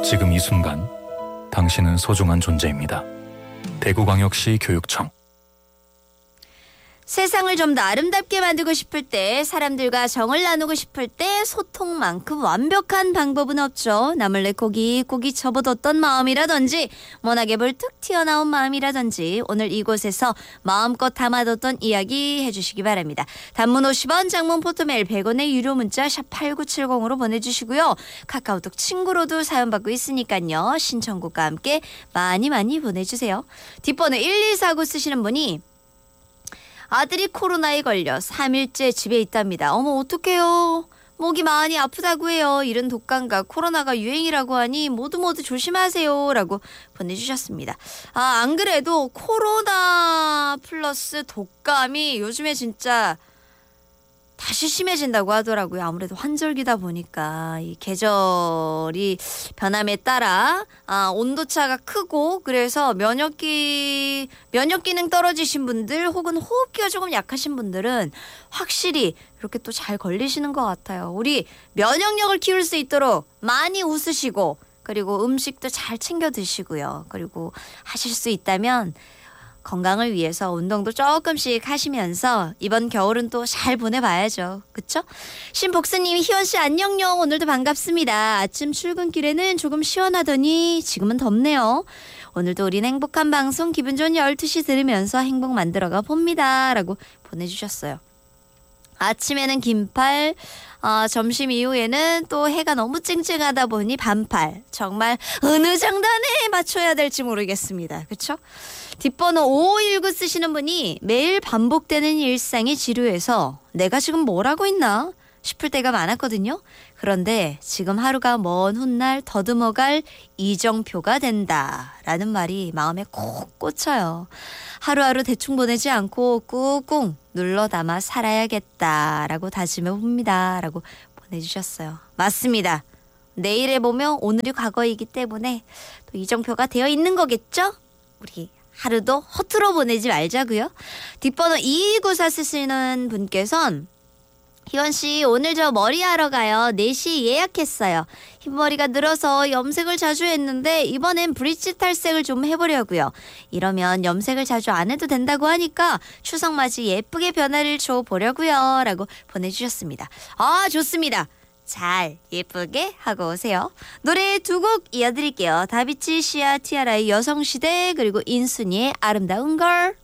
지금 이 순간 당신은 소중한 존재입니다. 대구광역시 교육청. 세상을 좀 더 아름답게 만들고 싶을 때, 사람들과 정을 나누고 싶을 때 소통만큼 완벽한 방법은 없죠. 나몰래 고기 접어뒀던 마음이라든지 워낙에 불뚝 튀어나온 마음이라든지 오늘 이곳에서 마음껏 담아뒀던 이야기 해주시기 바랍니다. 단문 50원, 장문 포토메일 100원의 유료 문자 샵 8970으로 보내주시고요. 카카오톡 친구로도 사연 받고 있으니까요. 신청곡과 함께 많이 보내주세요. 뒷번호 1249 쓰시는 분이 아들이 코로나에 걸려 3일째 집에 있답니다. 어머 어떡해요. 목이 많이 아프다고 해요. 이런 독감과 코로나가 유행이라고 하니 모두 조심하세요. 라고 보내주셨습니다. 안 그래도 코로나 플러스 독감이 요즘에 진짜 다시 심해진다고 하더라고요. 아무래도 환절기다 보니까 이 계절이 변함에 따라 온도차가 크고 그래서 면역 기능 떨어지신 분들 혹은 호흡기가 조금 약하신 분들은 확실히 이렇게 또 잘 걸리시는 것 같아요. 우리 면역력을 키울 수 있도록 많이 웃으시고 그리고 음식도 잘 챙겨 드시고요. 그리고 하실 수 있다면 건강을 위해서 운동도 조금씩 하시면서 이번 겨울은 또 잘 보내봐야죠. 그쵸? 신복수님, 희원씨 안녕요. 오늘도 반갑습니다. 아침 출근길에는 조금 시원하더니 지금은 덥네요. 오늘도 우린 행복한 방송 기분 좋은 12시 들으면서 행복 만들어가 봅니다. 라고 보내주셨어요. 아침에는 긴팔, 점심 이후에는 또 해가 너무 쨍쨍하다 보니 반팔. 정말 어느 장단에 맞춰야 될지 모르겠습니다. 그쵸? 뒷번호 5519 쓰시는 분이 매일 반복되는 일상이 지루해서 내가 지금 뭘 하고 있나 싶을 때가 많았거든요. 그런데 지금 하루가 먼 훗날 더듬어갈 이정표가 된다라는 말이 마음에 콕 꽂혀요. 하루하루 대충 보내지 않고 꾹꾹 눌러 담아 살아야겠다라고 다짐해 봅니다. 라고 보내주셨어요. 맞습니다. 내일에 보면 오늘이 과거이기 때문에 또 이정표가 되어 있는 거겠죠? 우리 하루도 허투루 보내지 말자고요. 뒷번호 2294 쓰시는 분께선 희원씨 오늘 저 머리하러 가요. 4시 예약했어요. 흰머리가 늘어서 염색을 자주 했는데 이번엔 브릿지 탈색을 좀 해보려고요. 이러면 염색을 자주 안 해도 된다고 하니까 추석맞이 예쁘게 변화를 줘보려고요. 라고 보내주셨습니다. 좋습니다. 잘 예쁘게 하고 오세요. 노래 2곡 이어드릴게요. 다비치 시아 티아라의 여성시대 그리고 인순이의 아름다운 걸.